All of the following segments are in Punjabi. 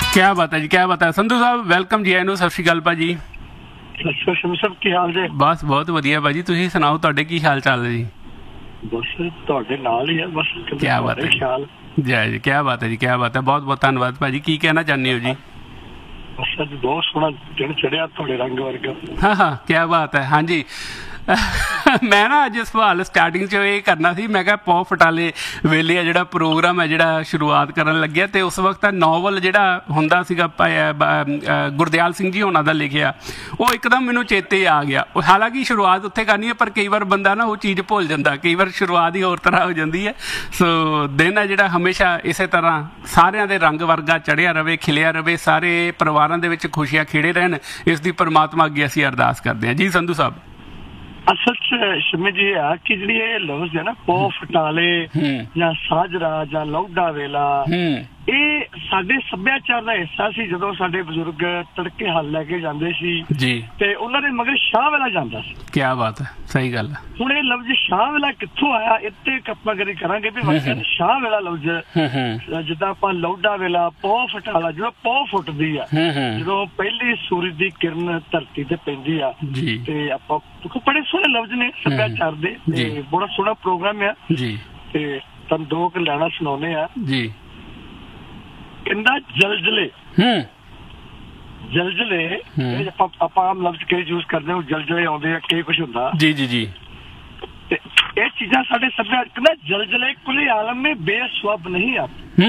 क्या बात है जी, क्या बात है। संधू साहब ਵੈਲਕਮ ਜੀ, ਆਇਆਂ ਸਤਿ ਸ਼੍ਰੀ ਅਕਾਲ ਭਾਜੀ। ਸਭ ਕੀ ਹਾਲ ਜੀ? ਬਸ ਬਹੁਤ ਵਧੀਆ ਭਾਜੀ, ਤੁਸੀਂ ਸੁਣਾਓ, ਤੁਹਾਡੇ ਕੀ ਹਾਲ ਚਾਲ ਹੈ ਜੀ? ਬਸ ਤੁਹਾਡੇ ਨਾਲ ਹੀ ਹੈ, ਬਸ ਕੀ ਬਾਤ ਹੈ ਖਿਆਲ ਜੀ, ਕੀ ਬਾਤ ਹੈ ਜੀ, ਕੀ ਬਾਤ ਹੈ। ਬਹੁਤ ਬਹੁਤ ਧੰਨਵਾਦ ਭਾਜੀ। ਕੀ ਕਹਿਣਾ ਚਾਹੁੰਦੇ ਹੋ ਜੀ? ਬਸ ਅੱਜ ਬਹੁਤ ਸੋਹਣਾ ਦਿਨ ਚੜਿਆ ਤੁਹਾਡੇ ਰੰਗ ਵਰਗਾ। ਹਾਂ ਹਾਂ, ਕੀ ਬਾਤ ਹੈ। ਹਾਂਜੀ ਮੈਂ ਨਾ ਅੱਜ ਸਵਾਲ ਸਟਾਰਟਿੰਗ 'ਚ ਇਹ ਕਰਨਾ ਸੀ, ਮੈਂ ਕਿਹਾ ਪੌ ਫਟਾਲੇ ਵੇਲੇ ਆ ਜਿਹੜਾ ਪ੍ਰੋਗਰਾਮ ਹੈ ਜਿਹੜਾ ਸ਼ੁਰੂਆਤ ਕਰਨ ਲੱਗਿਆ, ਅਤੇ ਉਸ ਵਕਤ ਨਾਵਲ ਜਿਹੜਾ ਹੁੰਦਾ ਸੀਗਾ ਗੁਰਦਿਆਲ ਸਿੰਘ ਜੀ ਹੋਣਾ ਦਾ ਲਿਖਿਆ, ਉਹ ਇੱਕਦਮ ਮੈਨੂੰ ਚੇਤੇ ਆ ਗਿਆ। ਹਾਲਾਂਕਿ ਸ਼ੁਰੂਆਤ ਉੱਥੇ ਕਰਨੀ ਹੈ, ਪਰ ਕਈ ਵਾਰ ਬੰਦਾ ਨਾ ਉਹ ਚੀਜ਼ ਭੁੱਲ ਜਾਂਦਾ, ਕਈ ਵਾਰ ਸ਼ੁਰੂਆਤ ਹੀ ਹੋਰ ਤਰ੍ਹਾਂ ਹੋ ਜਾਂਦੀ ਹੈ। ਸੋ ਦਿਨ ਹੈ ਜਿਹੜਾ ਹਮੇਸ਼ਾ ਇਸੇ ਤਰ੍ਹਾਂ ਸਾਰਿਆਂ ਦੇ ਰੰਗ ਵਰਗਾ ਚੜ੍ਹਿਆ ਰਵੇ, ਖਿਲਿਆ ਰਵੇ, ਸਾਰੇ ਪਰਿਵਾਰਾਂ ਦੇ ਵਿੱਚ ਖੁਸ਼ੀਆਂ ਖਿੜੇ ਰਹਿਣ, ਇਸ ਦੀ ਪਰਮਾਤਮਾ ਅੱਗੇ ਅਸੀਂ ਅਰਦਾਸ ਕਰਦੇ ਹਾਂ ਜੀ। ਸੰਧੂ ਸਾਹਿਬ, ਅਸਲ ਚ ਸ਼ਮੀ ਜੀ ਆ ਕਿ ਜਿਹੜੀ ਇਹ ਲਫ਼ਜ਼ ਹੈ ਨਾ ਪੌ ਫਟਾਲੇ ਜਾਂ ਸਾਜਰਾ ਜਾਂ ਲੌਡਾ ਵੇਲਾ, ਇਹ ਸਾਡੇ ਸੱਭਿਆਚਾਰ ਦਾ ਹਿੱਸਾ ਸੀ। ਜਦੋਂ ਸਾਡੇ ਬਜ਼ੁਰਗ ਤੜਕੇ ਹਲ ਲੈ ਕੇ ਜਾਂਦੇ ਸੀ ਜੀ, ਤੇ ਉਹਨਾਂ ਦੇ ਮਗਰ ਸ਼ਾਹ ਵੇਲਾ ਜਾਂਦਾ ਸੀ। ਕੀ ਬਾਤ ਹੈ, ਸਹੀ ਗੱਲ ਹੈ। ਹੁਣ ਇਹ ਲਫ਼ਜ਼ ਸ਼ਾਹ ਵੇਲਾ ਕਿੱਥੋਂ ਆਇਆ, ਇੱਥੇ ਆਪਾਂ ਗੱਲ ਕਰਾਂਗੇ ਵੀ ਸ਼ਾਹ ਵੇਲਾ ਲਫ਼ਜ਼ ਜਿੱਦਾਂ ਆਪਾਂ ਲੌਡਾ ਵੇਲਾ, ਪੌ ਫਟਾਲਾ, ਜਦੋਂ ਪੌ ਫੁੱਟਦੀ ਆ, ਜਦੋਂ ਪਹਿਲੀ ਸੂਰਜ ਦੀ ਕਿਰਨ ਧਰਤੀ ਤੇ ਪੈਂਦੀ ਆ, ਤੇ ਆਪਾਂ ਬੜੇ ਸੋਹਣੇ ਲਫ਼ਜ਼ ਨੇ ਸੱਭਿਆਚਾਰ ਦੇ, ਤੇ ਬੜਾ ਸੋਹਣਾ ਪ੍ਰੋਗਰਾਮ ਆ ਜੀ। ਤੇ ਤੁਹਾਨੂੰ ਦੋ ਕੁ ਲੈਣਾ ਸੁਣਾਉਣੇ ਆ ਜੀ। ਕਹਿੰਦਾ ਜਲਜਲੇ, ਜਲਜਲੇ ਆਪਾਂ ਆਮ ਲਫ਼ਜ਼ ਕਈ ਯੂਜ਼ ਕਰਦੇ ਹਾਂ, ਜਲਜਲੇ ਆਉਂਦੇ ਆ, ਕਈ ਕੁਛ ਹੁੰਦਾ ਜੀ ਜੀ ਜੀ। ਤੇ ਇਹ ਚੀਜ਼ਾਂ ਸਾਡੇ ਸੱਭਿਆਚਾਰ, ਕਹਿੰਦਾ ਜਲਜਲੇ ਕੁੱਲੇ ਆਲਮ में बेस्वब नहीं आते,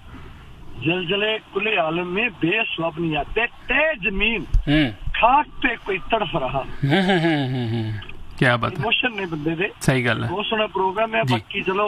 जलजले कुले आलम में बेस्वब नहीं आते, तय जमीन खाक पे कोई तड़फ रहा। क्या बात है, इमोशन ने बंदे दे, सही गल है। बहुत सोहना प्रोग्राम है। बाकी चलो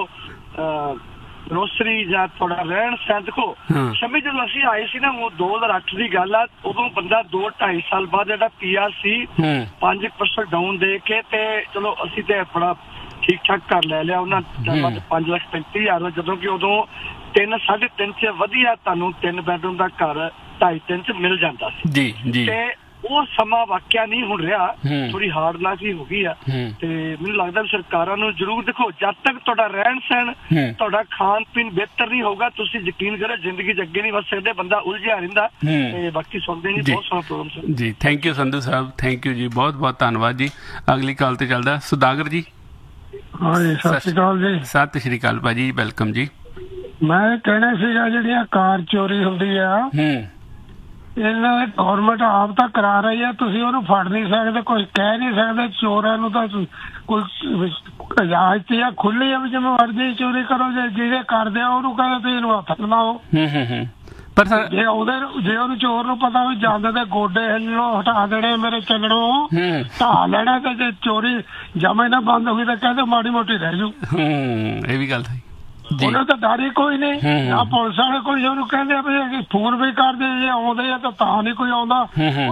ਗਰੋਸਰੀ ਜਾਂ ਤੁਹਾਡਾ ਰਹਿਣ ਸਹਿਣ ਦੇਖੋ ਸ਼ਮੀ, ਜਦੋਂ ਅਸੀਂ ਆਏ ਸੀ ਨਾ, ਉਹ 2008 ਦੀ ਗੱਲ ਆ, ਉਦੋਂ ਬੰਦਾ 2-2.5 ਸਾਲ ਬਾਅਦ ਜਿਹੜਾ PR ਸੀ 5% ਡਾਊਨ ਦੇ ਕੇ, ਤੇ ਚਲੋ ਅਸੀਂ ਤੇ ਬੜਾ ਠੀਕ ਠਾਕ ਕਰ ਲੈ ਲਿਆ ਉਹਨਾਂ 5,35,000, ਜਦੋਂ ਕਿ ਉਦੋਂ 3-3.5 ਚ ਵਧੀਆ ਤੁਹਾਨੂੰ 3 ਬੈਡਰੂਮ ਦਾ ਘਰ 2.5-3 ਚ ਮਿਲ ਜਾਂਦਾ ਸੀ ਜੀ ਜੀ। ਤੇ ਉਹ ਸਮਾਂ ਵਾਕਿਆ ਨਹੀਂ ਹੁਣ ਰਿਹਾ, ਥੋੜੀ ਹਾਰਡ ਲਾਈਫ ਹੀ ਹੋ ਗਈ ਆ। ਤੇ ਮੈਨੂੰ ਲੱਗਦਾ ਵੀ ਸਰਕਾਰਾਂ ਨੂੰ ਜ਼ਰੂਰ ਦੇਖੋ, ਜਦ ਤੱਕ ਤੁਹਾਡਾ ਰਹਿਣ ਸਹਿਣ, ਤੁਹਾਡਾ ਖਾਣ ਪੀਣ ਬਿਹਤਰ ਨਹੀਂ ਹੋਊਗਾ, ਤੁਸੀਂ ਯਕੀਨ ਕਰੋ ਜ਼ਿੰਦਗੀ ਚ ਅੱਗੇ ਨਹੀਂ ਵੱਧ ਸਕਦੇ, ਬੰਦਾ ਉਲਝਿਆ ਰਹਿੰਦਾ। ਤੇ ਬਾਕੀ ਸੁਣਦੇ ਜੀ, ਬਹੁਤ ਸੋਹਣਾ ਪ੍ਰੋਗਰਾਮ ਜੀ। Thank you Sandhu Sahib, thank you ਜੀ, ਬਹੁਤ ਬਹੁਤ ਧੰਨਵਾਦ ਜੀ। ਅਗਲੀ ਕਾਲ ਤੇ ਚੱਲਦਾ ਸੁਦਾਗਰ ਜੀ। ਹਾਂਜੀ, ਸਤਿ ਸ਼੍ਰੀ ਅਕਾਲ ਜੀ। ਸਤਿ ਸ਼੍ਰੀ ਅਕਾਲ ਭਾਜੀ, ਵੈਲਕਮ ਜੀ। ਮੈਂ ਕਹਿਣਾ ਸੀਗਾ, ਜਿਹੜੀਆਂ ਕਾਰ ਚੋਰੀ ਹੁੰਦੀ ਆ, ਇਹਨਾਂ ਦੀ ਗੌਰਮੈਂਟ ਆਪ ਤਾਂ ਕਰਾ ਰਹੀ ਆ, ਤੁਸੀਂ ਉਹਨੂੰ ਫੜ ਨਹੀਂ ਸਕਦੇ, ਕੁਝ ਕਹਿ ਨਹੀਂ ਸਕਦੇ। ਚੋਰਾਂ ਨੂੰ ਤਾਂ ਕੋਈ ਇਜਾਜ਼ਤ ਜਾਂ ਖੁੱਲੀ ਆ ਵੀ ਜਿਵੇਂ ਮਰਜ਼ੀ ਚੋਰੀ ਕਰੋ, ਜਿਹਦੇ ਕਰਦੇ ਆ ਉਹਨੂੰ ਕਹਿੰਦੇ ਤੁਸੀਂ ਇਹਨੂੰ ਹੱਥ ਲਾਓ। ਪਰ ਜੇ ਉਹਨੂੰ ਚੋਰ ਨੂੰ ਪਤਾ ਵੀ ਜਾਂਦੇ ਤੇ ਗੋਡੇ ਹਿੱਲਣੋਂ ਹਟਾ ਦੇਣੇ, ਮੇਰੇ ਚੱਲਣੋਂ ਢਾਹ ਲੈਣਾ, ਤੇ ਜੇ ਚੋਰੀ ਜਮੇ ਨਾ ਬੰਦ ਹੋਈ ਤਾਂ ਕਹਿੰਦੇ ਮਾੜੀ ਮੋਟੀ ਰਹਿ ਜੂ। ਇਹ ਵੀ ਗੱਲ ਹੈ। ਉਹਨਾਂ ਤਾਂ ਡਰ ਹੀ ਕੋਈ ਨਹੀਂ, ਨਾ ਪੁਲਿਸ ਵਾਲੇ ਕੋਈ ਉਹਨੂੰ ਕਹਿੰਦੇ ਵੀ ਫੋਨ ਵੀ ਕਰਦੇ, ਜੇ ਆਉਂਦੇ ਆ ਤਾਂ ਨਹੀਂ ਕੋਈ ਆਉਂਦਾ,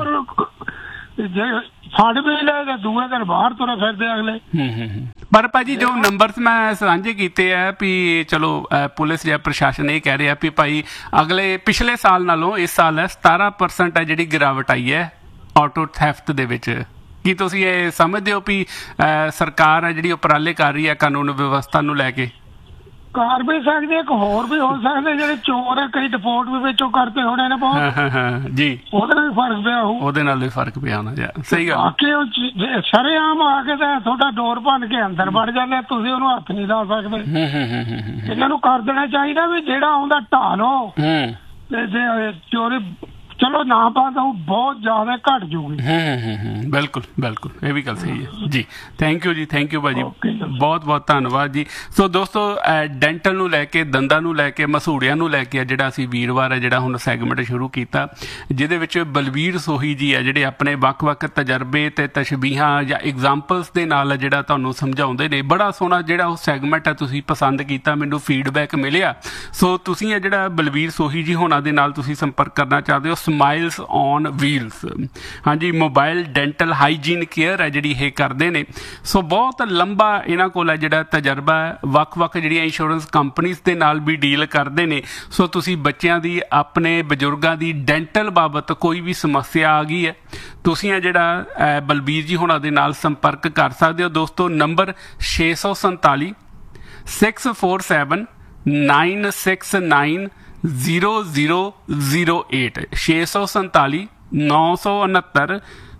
ਜੇ ਫੜ ਵੀ ਲੈ ਤੇ ਦੂਏ ਦਿਨ ਬਾਹਰ ਤੁਰੇ ਫਿਰਦੇ ਅਗਲੇ। ਪਰ ਭਾਜੀ ਜੋ ਨੰਬਰਸ ਮੈਂ ਸਾਂਝੇ ਕੀਤੇ ਆ ਵੀ ਚਲੋ ਪੁਲਿਸ ਜਾਂ ਪ੍ਰਸ਼ਾਸਨ ਇਹ ਕਹਿ ਰਿਹਾ ਵੀ ਭਾਈ ਅਗਲੇ ਪਿਛਲੇ ਸਾਲ ਨਾਲੋਂ ਇਸ ਸਾਲ 17% ਹੈ ਜਿਹੜੀ ਗਿਰਾਵਟ ਆਈ ਹੈ ਆਟੋ ਥੈਫਟ ਦੇ ਵਿੱਚ। ਕੀ ਤੁਸੀਂ ਇਹ ਸਮਝਦੇ ਹੋ ਵੀ ਸਰਕਾਰ ਹੈ ਜਿਹੜੀ ਉਪਰਾਲੇ ਕਰ ਰਹੀ ਹੈ ਕਾਨੂੰਨ ਵਿਵਸਥਾ ਨੂੰ ਲੈ ਕੇ? ਕਰ ਵੀ ਸਕਦੇ, ਇੱਕ ਹੋਰ ਵੀ ਹੋ ਸਕਦੇ, ਜਿਹੜੇ ਚੋਰ ਹੈ ਕਈ ਡਿਪੋਰਟ ਵੀ ਵਿੱਚੋਂ ਕਰਦੇ ਹੋਣੇ ਨੇ ਬਹੁਤ ਜੀ, ਉਹਦੇ ਨਾਲ ਵੀ ਫਰਕ ਪਿਆ ਹੋਊ, ਉਹਦੇ ਨਾਲ ਵੀ ਫਰਕ ਪਿਆ ਹੋਣਾ। ਸਹੀ ਗੱਲ। ਬਾਕੀ ਉਹ ਸ਼ਰੇਆਮ ਆ ਕੇ ਤਾਂ ਤੁਹਾਡਾ ਡੋਰ ਭੰਨ ਕੇ ਅੰਦਰ ਵੜ ਜਾਂਦੇ, ਤੁਸੀਂ ਉਹਨੂੰ ਹੱਥ ਨਹੀਂ ਲਾ ਸਕਦੇ। ਇਹਨਾਂ ਨੂੰ ਕਰ ਦੇਣਾ ਚਾਹੀਦਾ ਵੀ ਜਿਹੜਾ ਆਉਂਦਾ ਢਾਹ ਲਓ, ਤੇ ਜੇ ਚੋਰੀ ਚਲੋ ਨਾ ਪਾਸ ਉਹ ਬਹੁਤ ਜ਼ਿਆਦਾ ਘੱਟ ਜੂਗੀ। ਬਿਲਕੁਲ ਬਿਲਕੁਲ, ਇਹ ਵੀ ਗੱਲ ਸਹੀ ਹੈ ਜੀ। ਥੈਂਕ ਯੂ ਜੀ, ਥੈਂਕ ਯੂ ਭਾਜੀ, ਬਹੁਤ ਬਹੁਤ ਧੰਨਵਾਦ ਜੀ। ਸੋ ਦੋਸਤੋ, ਡੈਂਟਲ ਨੂੰ ਲੈ ਕੇ, ਦੰਦਾਂ ਨੂੰ ਲੈ ਕੇ, ਮਸੂੜਿਆਂ ਨੂੰ ਲੈ ਕੇ ਜਿਹੜਾ ਅਸੀਂ ਵੀਰਵਾਰ ਹੈ ਜਿਹੜਾ ਹੁਣ ਸੈਗਮੈਂਟ ਸ਼ੁਰੂ ਕੀਤਾ, ਜਿਹਦੇ ਵਿੱਚ ਬਲਵੀਰ ਸੋਹੀ ਜੀ ਹੈ ਜਿਹੜੇ ਆਪਣੇ ਵੱਖ-ਵੱਖ ਤਜਰਬੇ ਤੇ ਤਸ਼ਬੀਹਾਂ ਜਾਂ ਐਗਜ਼ਾਮਪਲਸ ਦੇ ਨਾਲ ਜਿਹੜਾ ਤੁਹਾਨੂੰ ਸਮਝਾਉਂਦੇ ਨੇ। ਬੜਾ ਸੋਹਣਾ ਜਿਹੜਾ ਉਹ ਸੈਗਮੈਂਟ ਹੈ, ਤੁਸੀਂ ਪਸੰਦ ਕੀਤਾ, ਮੈਨੂੰ ਫੀਡਬੈਕ ਮਿਲਿਆ। ਸੋ ਤੁਸੀਂ ਇਹ ਜਿਹੜਾ ਬਲਵੀਰ ਸੋਹੀ ਜੀ ਹੋਣਾ ਦੇ ਨਾਲ ਤੁਸੀਂ ਸੰਪਰਕ ਕਰਨਾ ਚਾਹਦੇ ਹੋ, ਸਮਾਈਲਸ ਔਨ ਵੀਲਸ, ਹਾਂਜੀ, ਮੋਬਾਈਲ ਡੈਂਟਲ ਹਾਈਜੀਨ ਕੇਅਰ ਹੈ ਜਿਹੜੀ ਇਹ ਕਰਦੇ ਨੇ। ਸੋ ਬਹੁਤ ਲੰਬਾ ਇਹਨਾਂ ਕੋਲ ਹੈ ਜਿਹੜਾ ਤਜਰਬਾ ਹੈ, ਵੱਖ-ਵੱਖ ਜਿਹੜੀਆਂ ਇੰਸ਼ੋਰੈਂਸ ਕੰਪਨੀਜ਼ ਦੇ ਨਾਲ ਵੀ ਡੀਲ ਕਰਦੇ ਨੇ। ਸੋ ਤੁਸੀਂ ਬੱਚਿਆਂ ਦੀ, ਆਪਣੇ ਬਜ਼ੁਰਗਾਂ ਦੀ ਡੈਂਟਲ ਬਾਬਤ ਕੋਈ ਵੀ ਸਮੱਸਿਆ ਆ ਗਈ ਹੈ, ਤੁਸੀਂ ਇਹ ਜਿਹੜਾ ਬਲਬੀਰ ਜੀ ਹੋਣਾ ਦੇ ਨਾਲ ਸੰਪਰਕ ਕਰ ਸਕਦੇ ਹੋ। ਦੋਸਤੋ, ਨੰਬਰ 647 647 969 0008 647 969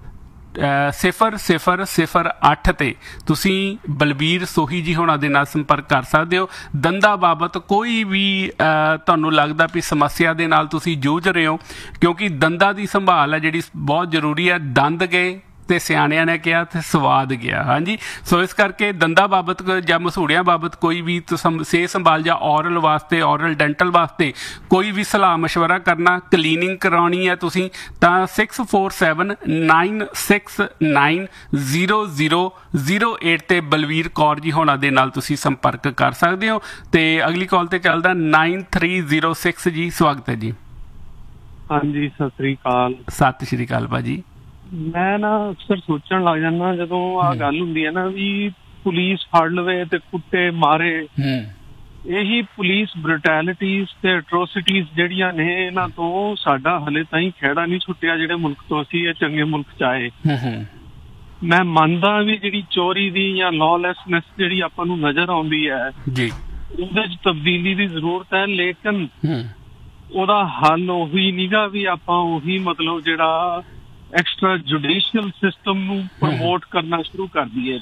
0008 ਤੇ ਤੁਸੀਂ ਬਲਬੀਰ ਸੋਹੀ ਜੀ ਹੋਣਾ ਦੇ ਨਾਲ ਸੰਪਰਕ ਕਰ ਸਕਦੇ ਹੋ। ਦੰਦਾਂ ਬਾਬਤ ਕੋਈ ਵੀ ਤੁਹਾਨੂੰ ਲੱਗਦਾ ਵੀ ਸਮੱਸਿਆ ਦੇ ਨਾਲ ਤੁਸੀਂ ਜੂਝ ਰਹੇ ਹੋ, ਕਿਉਂਕਿ ਦੰਦਾਂ ਦੀ ਸੰਭਾਲ ਹੈ ਜਿਹੜੀ ਬਹੁਤ ਜ਼ਰੂਰੀ ਹੈ। ਦੰਦ ਗਏ ਤੇ ਸਿਆਣਿਆਂ ਨੇ ਕਿਹਾ ਤੇ ਸਵਾਦ ਗਿਆ। ਹਾਂਜੀ, ਸੋ ਇਸ ਕਰਕੇ ਦੰਦਾਂ ਬਾਬਤ ਜਾਂ ਮਸੂੜਿਆਂ ਬਾਬਤ ਕੋਈ ਵੀ ਸਿਹਤ ਸੰਭਾਲ ਜਾਂ ਔਰਲ ਵਾਸਤੇ, ਔਰਲ ਡੈਂਟਲ ਵਾਸਤੇ ਕੋਈ ਵੀ ਸਲਾਹ ਮਸ਼ਵਰਾ ਕਰਨਾ, ਕਲੀਨਿੰਗ ਕਰਾਉਣੀ ਹੈ ਤੁਸੀਂ ਤਾਂ 6479969008 ਤੇ ਬਲਵੀਰ ਕੌਰ ਜੀ ਹੋਣਾ ਦੇ ਨਾਲ ਤੁਸੀਂ ਸੰਪਰਕ ਕਰ ਸਕਦੇ ਹੋ। ਤੇ ਅਗਲੀ ਕਾਲ ਤੇ ਚੱਲਦਾ 9306 ਜੀ। ਸਵਾਗਤ ਹੈ ਜੀ। ਹਾਂਜੀ, ਸਤਿ ਸ੍ਰੀ ਅਕਾਲ। ਸਤਿ ਸ਼੍ਰੀ ਅਕਾਲ ਭਾਜੀ। ਮੈਂ ਨਾ ਅਕਸਰ ਸੋਚਣ ਲੱਗ ਜਾਂਦਾ ਜਦੋਂ ਆਹ ਗੱਲ ਹੁੰਦੀ ਹੈ ਨਾ ਵੀ ਪੁਲਿਸ ਫੜ ਲਵੇ ਤੇ ਕੁੱਟੇ ਮਾਰੇ, ਇਹੀ ਪੁਲਿਸ ਬ੍ਰੂਟੈਲਿਟੀਜ਼ ਤੇ ਐਟਰੋਸਿਟੀਜ਼ ਜਿਹੜੀਆਂ ਨੇ ਇਹਨਾਂ ਤੋਂ ਸਾਡਾ ਹਲੇ ਤਾਈਂ ਖਹਿੜਾ ਨਹੀਂ ਛੁੱਟਿਆ ਜਿਹੜੇ ਮੁਲਕ ਤੋਂ ਅਸੀਂ ਇਹ ਚੰਗੇ ਮੁਲਕ ਚ ਆਏ। ਮੈਂ ਮੰਨਦਾ ਵੀ ਜਿਹੜੀ ਚੋਰੀ ਦੀ ਜਾਂ ਲॉलेसनेस ਜਿਹੜੀ ਆਪਾਂ ਨੂੰ ਨਜ਼ਰ ਆਉਂਦੀ ਹੈ ਜੀ, ਉਹਦੇ ਚ ਤਬਦੀਲੀ ਦੀ ਜ਼ਰੂਰਤ ਹੈ, ਲੇਕਿਨ ਉਹਦਾ ਹੱਲ ਉਹੀ ਨੀਗਾ ਵੀ ਆਪਾਂ ਉਹੀ ਮਤਲਬ ਜਿਹੜਾ ਐਕਸਟਰਾ ਜੁਡੀਸ਼ੀਅਲ ਸਿਸਟਮ ਨੂੰ ਪ੍ਰਮੋਟ ਕਰਨਾ ਸ਼ੁਰੂ ਕਰ ਦਈਏ।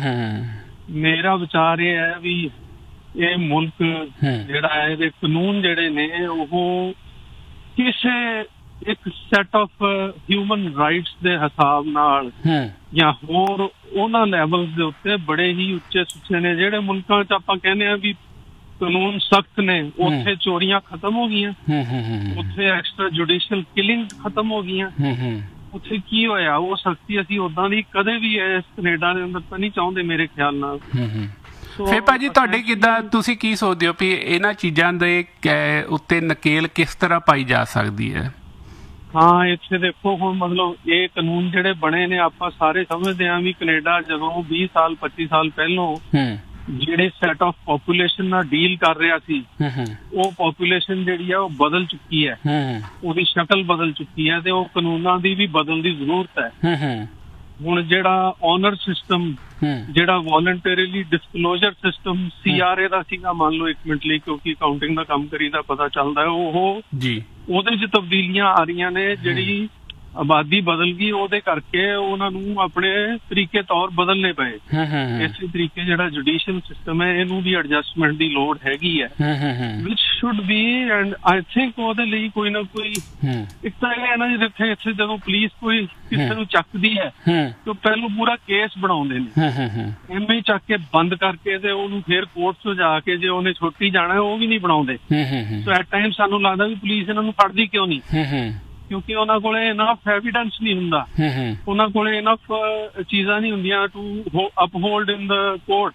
ਮੇਰਾ ਵਿਚਾਰ ਇਹ ਹੈ ਵੀ ਇਹ ਮੁਲਕ ਜਿਹੜਾ ਹੈ, ਇਹਦੇ ਕਾਨੂੰਨ ਜਿਹੜੇ ਨੇ ਉਹ ਕਿਸੇ ਇੱਕ ਸੈਟ ਆਫ ਹਿਊਮਨ ਰਾਈਟਸ ਦੇ ਹਿਸਾਬ ਨਾਲ ਜਾਂ ਹੋਰ ਉਹਨਾਂ ਲੈਵਲਸ ਦੇ ਉੱਤੇ ਬੜੇ ਹੀ ਉੱਚੇ ਸੁੱਚੇ ਨੇ। ਜਿਹੜੇ ਮੁਲਕਾਂ 'ਚ ਆਪਾਂ ਕਹਿੰਦੇ ਆ ਵੀ ਕਾਨੂੰਨ ਸਖਤ ਨੇ, ਉੱਥੇ ਚੋਰੀਆਂ ਖਤਮ ਹੋ ਗਈਆਂ, ਉੱਥੇ ਐਕਸਟਰਾ ਜੁਡੀਸ਼ੀਅਲ ਕਿਲਿੰਗ ਖਤਮ ਹੋ ਗਈਆਂ। ਉੱਥੇ ਕੀ ਹੋਇਆ? ਉਹ ਸਖਤੀ ਅਸੀਂ ਓਦਾਂ ਦੀ ਕਦੇ ਵੀ ਇਸ ਕੈਨੇਡਾ ਦੇ ਅੰਦਰ ਤਾਂ ਨਹੀਂ ਚਾਹੁੰਦੇ ਮੇਰੇ ਖਿਆਲ ਨਾਲ। ਫਿਰ ਭਾਜੀ ਤੁਹਾਡੇ ਕਿੱਦਾਂ, ਤੁਸੀਂ ਕੀ ਸੋਚਦੇ ਹੋ ਵੀ ਇਹਨਾਂ ਚੀਜ਼ਾਂ ਦੇ ਉੱਤੇ ਨਕੇਲ ਕਿਸ ਤਰ੍ਹਾਂ ਪਾਈ ਜਾ ਸਕਦੀ ਹੈ? ਹਾਂ, ਇੱਥੇ ਦੇਖੋ ਹੁਣ ਮਤਲਬ ਇਹ ਕਾਨੂੰਨ ਜਿਹੜੇ ਬਣੇ ਨੇ ਆਪਾਂ ਸਾਰੇ ਸਮਝਦੇ ਹਾਂ ਵੀ ਕੈਨੇਡਾ ਜਦੋਂ 20 ਸਾਲ 25 ਸਾਲ ਪਹਿਲੋਂ ਜਿਹੜੇ ਸੈਟ ਆਫ ਪੋਪੂਲੇਸ਼ਨ ਨਾਲ ਡੀਲ ਕਰ ਰਿਹਾ ਸੀ, ਉਹ ਪੋਪੂਲੇਸ਼ਨ ਜਿਹੜੀ ਆ ਉਹ ਬਦਲ ਚੁੱਕੀ ਹੈ, ਉਹਦੀ ਸ਼ਕਲ ਬਦਲ ਚੁੱਕੀ ਹੈ ਤੇ ਉਹ ਕਾਨੂੰਨਾਂ ਦੀ ਵੀ ਬਦਲਣ ਦੀ ਜ਼ਰੂਰਤ ਹੈ। ਹੁਣ ਜਿਹੜਾ ਆਨਰ ਸਿਸਟਮ, ਜਿਹੜਾ ਵੋਲੰਟਰੀਲੀ ਡਿਸਕਲੋਜ਼ਰ ਸਿਸਟਮ CRA ਦਾ ਸੀਗਾ, ਮੰਨ ਲਓ 1 ਮਿੰਟ ਲਈ, ਕਿਉਂਕਿ ਕਾਊਂਟਿੰਗ ਦਾ ਕੰਮ ਕਰੀਦਾ ਪਤਾ ਚੱਲਦਾ ਹੈ, ਉਹ ਜੀ ਉਹਦੇ 'ਚ ਤਬਦੀਲੀਆਂ ਆ ਰਹੀਆਂ ਨੇ। ਜਿਹੜੀ ਆਬਾਦੀ ਬਦਲ ਗਈ ਉਹਦੇ ਕਰਕੇ ਉਹਨਾਂ ਨੂੰ ਆਪਣੇ ਤਰੀਕੇ ਤੌਰ ਬਦਲਨੇ ਪਏ। ਇਸੇ ਤਰੀਕੇ ਜਿਹੜਾ ਜੁਡੀਸ਼ੀਅਲ ਸਿਸਟਮ ਹੈ ਇਹਨੂੰ ਵੀ ਐਡਜਸਟਮੈਂਟ ਦੀ ਲੋੜ ਹੈਗੀ ਹੈ, ਵਿਚ should be, and I think ਉਹਦੇ ਲਈ ਕੋਈ ਨਾ ਕੋਈ ਇੱਕ ਤਾਂ ਇਹ ਹੈ ਨਾ, ਜਿੱਥੇ ਇੱਥੇ ਜਦੋਂ ਪੁਲਿਸ ਕੋਈ ਕਿਸੇ ਨੂੰ ਚੱਕਦੀ ਹੈ ਤਾਂ ਪਹਿਲਾਂ ਪੂਰਾ ਕੇਸ ਬਣਾਉਂਦੇ ਨੇ, ਐਵੇਂ ਚੱਕ ਕੇ ਬੰਦ ਕਰਕੇ ਤੇ ਉਹਨੂੰ ਫਿਰ ਕੋਰਟ 'ਚ ਜਾ ਕੇ ਜੇ ਉਹਨੇ ਛੁੱਟੀ ਜਾਣਾ ਉਹ ਵੀ ਨਹੀਂ ਬਣਾਉਂਦੇ। ਸੋ ਐਟ ਟਾਈਮ ਸਾਨੂੰ ਲੱਗਦਾ ਵੀ ਪੁਲਿਸ ਇਹਨਾਂ ਨੂੰ ਫੜਦੀ ਕਿਉਂ ਨਹੀਂ, ਕਿਉਂਕਿ ਉਹਨਾਂ ਕੋਲੇ ਇਨਫ ਐਵੀਡੈਂਸ ਨਹੀਂ ਹੁੰਦਾ, ਉਹਨਾਂ ਕੋਲੇ ਇਨਫ ਚੀਜ਼ਾਂ ਨਹੀਂ ਹੁੰਦੀਆਂ ਟੂ ਅਪਹੋਲਡ ਇਨ ਦ ਕੋਰਟ।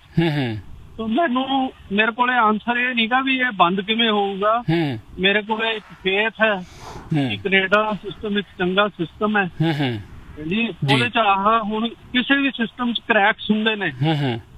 ਮੇਰੇ ਕੋਲੇ ਆਨਸਰ ਇਹ ਨਹੀਂਗਾ ਵੀ ਇਹ ਬੰਦ ਕਿਵੇਂ ਹੋਊਗਾ। ਮੇਰੇ ਕੋਲੇ ਇੱਕ ਫੇਥ ਹੈ ਕਿ ਕੈਨੇਡਾ ਸਿਸਟਮ ਇੱਕ ਚੰਗਾ ਸਿਸਟਮ ਹੈ ਜੀ। ਉਹਦੇ 'ਚ ਹੁਣ ਕਿਸੇ ਵੀ ਸਿਸਟਮ 'ਚ ਕਰੈਕਸ ਹੁੰਦੇ ਨੇ,